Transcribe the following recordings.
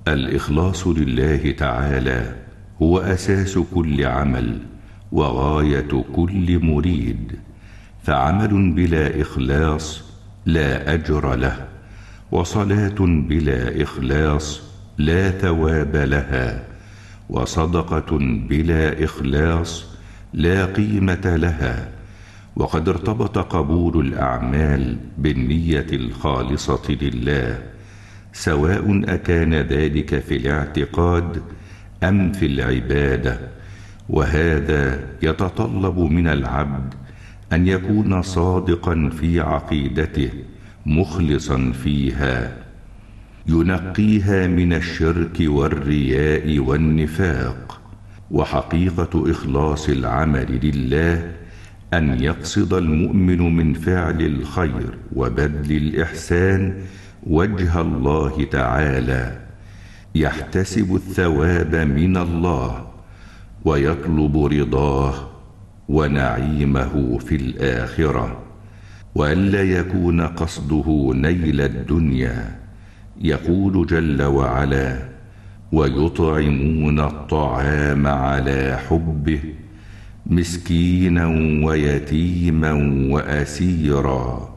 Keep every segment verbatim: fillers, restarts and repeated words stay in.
الإخلاص لله تعالى هو أساس كل عمل وغاية كل مريد، فعمل بلا إخلاص لا أجر له، وصلاة بلا إخلاص لا ثواب لها، وصدقة بلا إخلاص لا قيمة لها. وقد ارتبط قبول الأعمال بالنية الخالصة لله، سواء أكان ذلك في الاعتقاد أم في العبادة، وهذا يتطلب من العبد أن يكون صادقا في عقيدته مخلصا فيها، ينقيها من الشرك والرياء والنفاق. وحقيقة إخلاص العمل لله أن يقصد المؤمن من فعل الخير وبذل الإحسان وجه الله تعالى، يحتسب الثواب من الله ويطلب رضاه ونعيمه في الآخرة، وألا يكون قصده نيل الدنيا. يقول جل وعلا: ويطعمون الطعام على حبه مسكينا ويتيما وأسيرا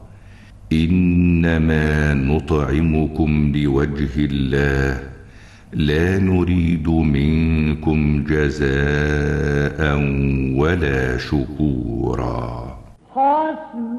إنما نطعمكم لوجه الله لا نريد منكم جزاء ولا شكورا.